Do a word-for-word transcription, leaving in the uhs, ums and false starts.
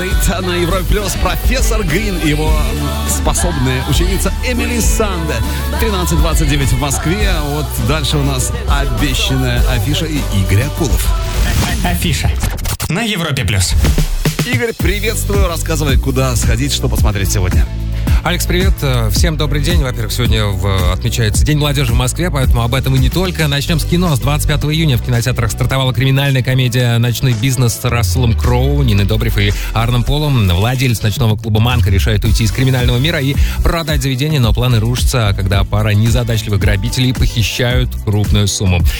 На Европе Плюс профессор Грин и его способная ученица Эмили Санде. тринадцать двадцать девять в Москве. Вот дальше у нас обещанная афиша и Игорь Акулов. Афиша на Европе Плюс. Игорь, приветствую. Рассказывай, куда сходить, что посмотреть сегодня. Алекс, привет. Всем добрый день. Во-первых, сегодня в, отмечается День молодежи в Москве, поэтому об этом и не только. Начнем с кино. С двадцать пятого июня в кинотеатрах стартовала криминальная комедия «Ночной бизнес» с Расселом Кроу, Ниной Добрев и Арном Полом. Владелец ночного клуба «Манка» решает уйти из криминального мира и продать заведение, но планы рушатся, когда пара незадачливых грабителей похищают крупную сумму.